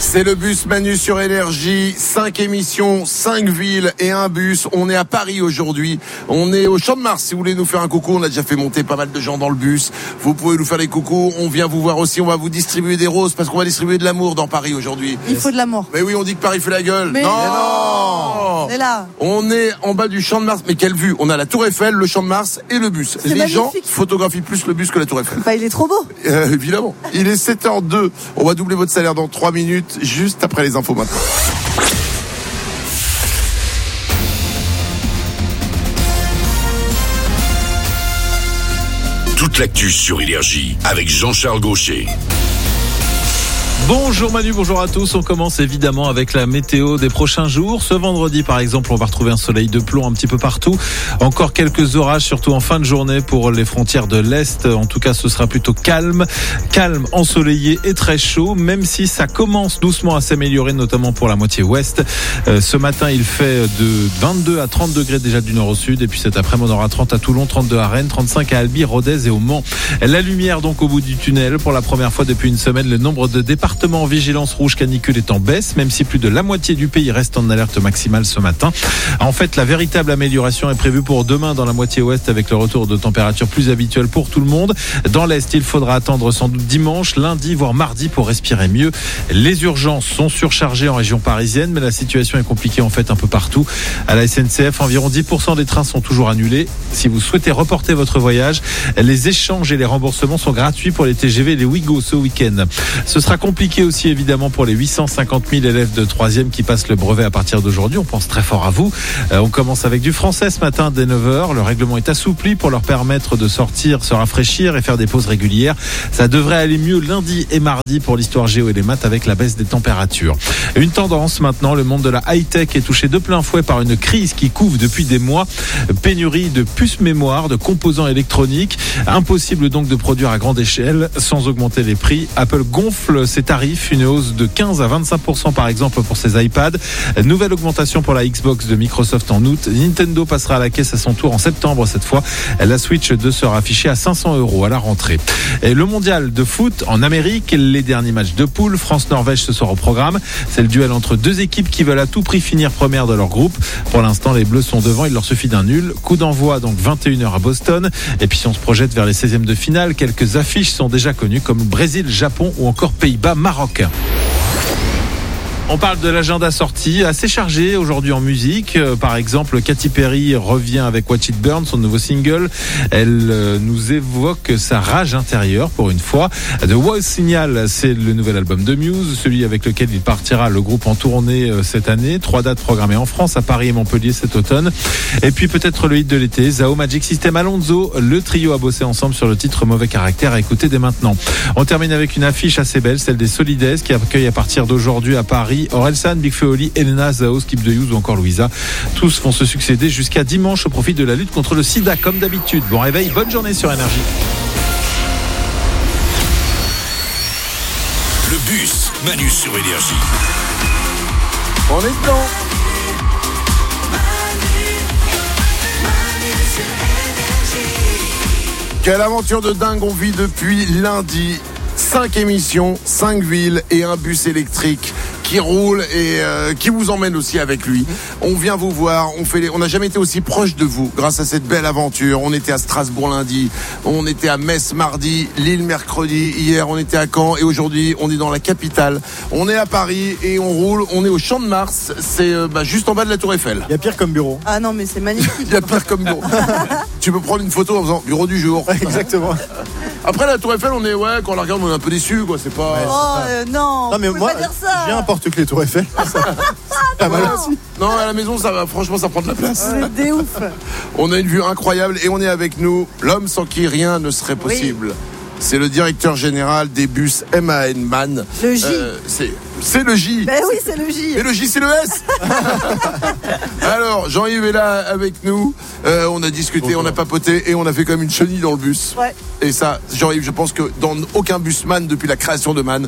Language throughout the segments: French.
C'est le bus Manu sur Énergie, 5 émissions, 5 villes et un bus. On est à Paris aujourd'hui, on est au Champ de Mars. Si vous voulez nous faire un coucou, on a déjà fait monter pas mal de gens dans le bus. Vous pouvez nous faire des coucous, on vient vous voir aussi, on va vous distribuer des roses parce qu'on va distribuer de l'amour dans Paris aujourd'hui. Il faut de l'amour. Mais oui, on dit que Paris fait la gueule. Mais non, on est là. On est en bas du Champ de Mars, mais quelle vue. On a la Tour Eiffel, le Champ de Mars et le bus. C'est Les magnifique. gens photographient plus le bus que la Tour Eiffel. Bah, il est trop beau. Évidemment. Il est 7h02. On va doubler votre salaire dans 3 minutes, juste après les infos maintenant. Toute l'actu sur Énergie avec Jean-Charles Gaucher. Bonjour Manu, bonjour à tous. On commence évidemment avec la météo des prochains jours. Ce vendredi par exemple, on va retrouver un soleil de plomb un petit peu partout. Encore quelques orages, surtout en fin de journée pour les frontières de l'Est. En tout cas, ce sera plutôt calme, ensoleillé et très chaud, même si ça commence doucement à s'améliorer, notamment pour la moitié ouest. Ce matin, il fait de 22 à 30 degrés déjà du nord au sud. Et puis cet après-midi, on aura 30 à Toulon, 32 à Rennes, 35 à Albi, Rodez et au Mans. La lumière donc au bout du tunnel. Pour la première fois depuis une semaine, le nombre de départements en vigilance rouge canicule est en baisse, même si plus de la moitié du pays reste en alerte maximale ce matin. En fait, la véritable amélioration est prévue pour demain dans la moitié ouest avec le retour de températures plus habituelles pour tout le monde. Dans l'est, il faudra attendre sans doute dimanche, lundi, voire mardi pour respirer mieux. Les urgences sont surchargées en région parisienne, mais la situation est compliquée en fait un peu partout. À la SNCF, environ 10% des trains sont toujours annulés. Si vous souhaitez reporter votre voyage, les échanges et les remboursements sont gratuits pour les TGV et les Ouigo ce week-end. Ce sera compliqué aussi évidemment pour les 850 000 élèves de 3e qui passent le brevet à partir d'aujourd'hui. On pense très fort à vous. On commence avec du français ce matin dès 9h. Le règlement est assoupli pour leur permettre de sortir, se rafraîchir et faire des pauses régulières. Ça devrait aller mieux lundi et mardi pour l'histoire géo et les maths avec la baisse des températures. Une tendance maintenant, le monde de la high-tech est touché de plein fouet par une crise qui couve depuis des mois. Pénurie de puces mémoire, de composants électroniques. Impossible donc de produire à grande échelle sans augmenter les prix. Apple gonfle ses tarifs. Une hausse de 15 à 25% par exemple pour ses iPads. Nouvelle augmentation pour la Xbox de Microsoft en août. Nintendo passera à la caisse à son tour en septembre cette fois. La Switch 2 sera affichée à 500 € à la rentrée. Et le mondial de foot en Amérique, les derniers matchs de poule, France-Norvège ce soir au programme. C'est le duel entre deux équipes qui veulent à tout prix finir première de leur groupe. Pour l'instant, les Bleus sont devant, il leur suffit d'un nul. Coup d'envoi donc 21h à Boston. Et puis si on se projette vers les 16e de finale, quelques affiches sont déjà connues comme Brésil, Japon ou encore Pays-Bas, Maroc. On parle de l'agenda sortie assez chargé aujourd'hui en musique. Par exemple, Katy Perry revient avec Watch It Burn, son nouveau single. Elle nous évoque sa rage intérieure pour une fois. The Wow Signal, c'est le nouvel album de Muse, celui avec lequel il partira le groupe en tournée cette année. 3 dates programmées en France, à Paris et Montpellier cet automne. Et puis peut-être le hit de l'été, Zao, Magic System, Alonso. Le trio a bossé ensemble sur le titre Mauvais Caractère à écouter dès maintenant. On termine avec une affiche assez belle, celle des Solides qui accueille à partir d'aujourd'hui à Paris Orelsan, Big Flo et Oli, Elena, Zao, Skip de Use ou encore Louisa. Tous vont se succéder jusqu'à dimanche au profit de la lutte contre le sida comme d'habitude. Bon réveil, bonne journée sur Énergie. Le bus Manu sur Énergie. On est dedans. Quelle aventure de dingue on vit depuis lundi. 5 émissions, 5 villes et un bus électrique qui roule et qui vous emmène aussi avec lui. On vient vous voir, on n'a jamais été aussi proche de vous grâce à cette belle aventure. On était à Strasbourg lundi, on était à Metz mardi, Lille mercredi, hier on était à Caen et aujourd'hui on est dans la capitale. On est à Paris et on roule, on est au Champ de Mars, c'est juste en bas de la Tour Eiffel. Il y a pire comme bureau. Ah non, mais c'est magnifique. Il y a pire comme bureau. Tu peux prendre une photo en faisant bureau du jour. Exactement. Après la Tour Eiffel, quand on la regarde, on est un peu déçu, quoi. C'est pas. Non. Non mais vous moi, pouvez pas dire ça. j'ai n'importe que les Tours Eiffel. Pas mal aussi. Non, à la maison, ça va. Franchement, ça prend de la place. Vous êtes des ouf. On a une vue incroyable et on est avec nous l'homme sans qui rien ne serait possible. C'est le directeur général des bus MAN Man. Le J. C'est le J. Ben oui, c'est le J. Et le J, c'est le S. Alors, Jean-Yves est là avec nous. On a discuté, on a papoté et on a fait comme une chenille dans le bus. Ouais. Et ça, Jean-Yves, je pense que dans aucun busman depuis la création de Man,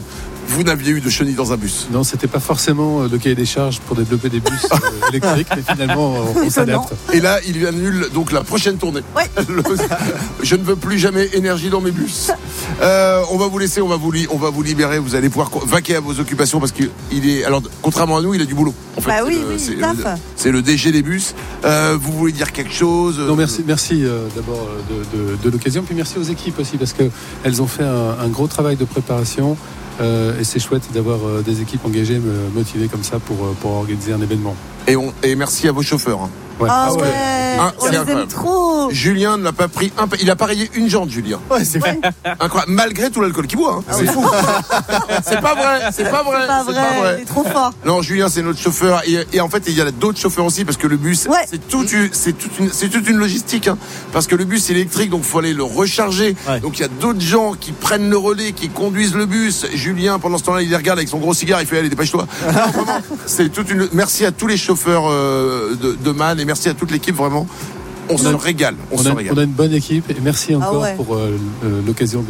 vous n'aviez eu de chenilles dans un bus. Non, c'était pas forcément le cahier des charges pour développer des bus électriques, mais finalement, on s'adapte. Et là, il annule donc la prochaine tournée. Ouais. Je ne veux plus jamais énergie dans mes bus. On va vous laisser, on va vous libérer. Vous allez pouvoir vaquer à vos occupations parce qu'il est, alors contrairement à nous, il a du boulot. En fait, Bah oui, c'est le DG des bus. Vous voulez dire quelque chose? Non, merci d'abord de l'occasion, puis merci aux équipes aussi parce que elles ont fait un gros travail de préparation. Et c'est chouette d'avoir des équipes engagées, motivées comme ça pour organiser un événement. Et merci à vos chauffeurs. Hein. Ouais. Ah ouais, c'est on les incroyable. aime trop. Julien ne l'a pas pris. Il a pas rayé une jambe, Julien. Ouais, c'est vrai. Incroyable. Malgré tout l'alcool qu'il boit. Hein. C'est fou. C'est pas vrai. C'est pas vrai. C'est pas vrai, il est trop fort. Non, Julien, c'est notre chauffeur. Et en fait, il y a d'autres chauffeurs aussi parce que le bus, Ouais. c'est toute une logistique. Hein, parce que le bus est électrique, donc il faut aller le recharger. Ouais. Donc il y a d'autres gens qui prennent le relais, qui conduisent le bus. Julien, pendant ce temps-là, il les regarde avec son gros cigare. Il fait allez, dépêche-toi. Non, vraiment, c'est toute une. Merci à tous les chauffeurs de MAN et merci à toute l'équipe. Vraiment, on se régale. On a une bonne équipe et merci encore ouais. pour l'occasion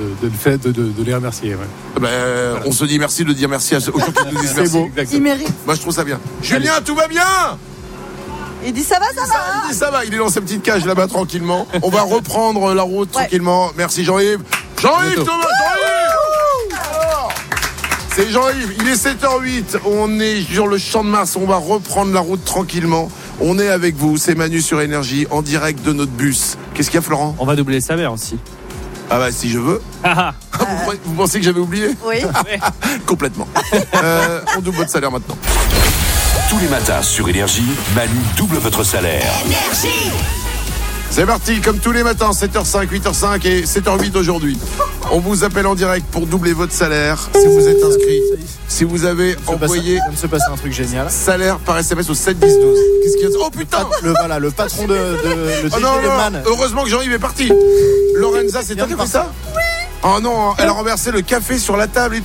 de les remercier. Ouais. Voilà. On se dit merci de dire merci aux gens qui nous disent merci. beau. Il mérite. Moi, je trouve ça bien. Julien, tout va bien? Il dit ça va. Il dit ça va, il est dans sa petite cage là-bas tranquillement. On va reprendre la route tranquillement. Merci Jean-Yves. Jean-Yves, Bientôt. Thomas, Jean-Yves. Alors, c'est Jean-Yves, il est 7h08. On est sur le Champ de Mars, on va reprendre la route tranquillement. On est avec vous, c'est Manu sur Énergie, en direct de notre bus. Qu'est-ce qu'il y a, Florent? On va doubler le salaire aussi. Ah bah si je veux. Vous pensez que j'avais oublié? Oui. Complètement. On double votre salaire maintenant. Tous les matins sur Énergie, Manu double votre salaire. C'est parti, comme tous les matins, 7h05, 8h05 et 7h08 aujourd'hui. On vous appelle en direct pour doubler votre salaire. Si vous êtes inscrit, si vous avez envoyé vient de se passer un truc génial. salaire par SMS au 7 10 12. Qu'est-ce qu'il y a? Oh putain! Le patron le Oh DG non, de non, Man. heureusement que Jean-Yves est parti. Lorenza, c'est toi qui as fait ça? Oh non, elle a renversé le café sur la table et